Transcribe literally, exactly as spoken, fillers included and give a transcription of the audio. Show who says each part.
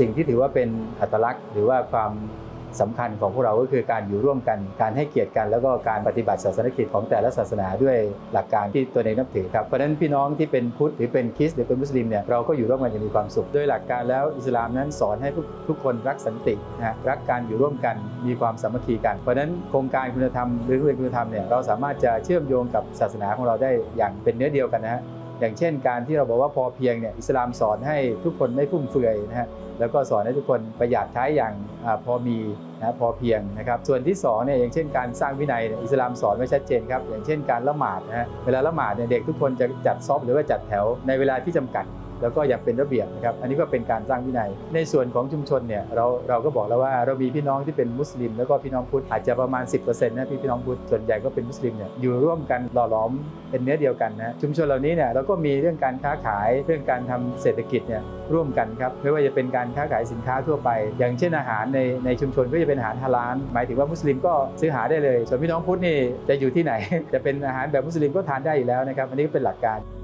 Speaker 1: สิ่งที่ถือว่าเป็นอัตลักษณ์หรือว่าความสำคัญของพวกเราก็คือการอยู่ร่วมกันการให้เกียรติกันแล้วก็การปฏิบัติศาสนกิจของแต่ละศาสนาด้วยหลักการที่ตัวเองนับถือครับเพราะฉะนั้นพี่น้องที่เป็นพุทธหรือเป็นคริสต์หรือเป็นมุสลิมเนี่ยเราก็อยู่ร่วมกันอย่างมีความสุขโดยหลักการแล้วอิสลามนั้นสอนให้ทุกทุกคนรักสันตินะฮะรักการอยู่ร่วมกันมีความสามัคคีกันเพราะฉะนั้นโครงการคุณธรรมหรือเรื่องคุณธรรมเนี่ยเราสามารถจะเชื่อมโยงกับศาสนาของเราได้อย่างเป็นเนื้อเดียวกันนะฮะอย่างเช่นการที่เราบอกว่าพอเพียงเนี่ยอิสลามสอนให้ทุกคนไม่ฟุ่มเฟือยนะฮะแล้วก็สอนให้ทุกคนประหยัดใช้อย่างพอมีนะพอเพียงนะครับส่วนที่สองเนี่ยอย่างเช่นการสร้างวินัยอิสลามสอนไว้ชัดเจนครับอย่างเช่นการละหมาดนะฮะเวลาละหมาดเนี่ยเด็กทุกคนจะจัดซอฟหรือว่าจัดแถวในเวลาที่จำกัดแล้วก็อย่างเป็นระเบียบนะครับอันนี้ก็เป็นการสร้างวินัยในส่วนของชุมชนเนี่ยเราเราก็บอกแล้วว่าเรามีพี่น้องที่เป็นมุสลิมแล้วก็พี่น้องพุทธอาจจะประมาณ สิบเปอร์เซ็นต์ นะพี่พี่น้องพุทธส่วนใหญ่ก็เป็นมุสลิมเนี่ยอยู่ร่วมกันหล่อหลอมเป็นเนื้อเดียวกันนะชุมชนเหล่านี้เนี่ยเราก็มีเรื่องการค้าขายเรื่องการทำเศรษฐกิจเนี่ยร่วมกันครับไม่ว่าจะเป็นการค้าขายสินค้าทั่วไปอย่างเช่นอาหารในในชุมชนก็จะเป็นอาหารฮาลาลหมายถึงว่ามุสลิมก็ซื้อหาได้เลยส่วนพี่น้องพุทธนี่จะอยู่ที่ไหนจะเป็นอาหารแบบมุสลิมก็ทานได้อยู่แล้วนะครับอันนี้ก็เป็นหลักการ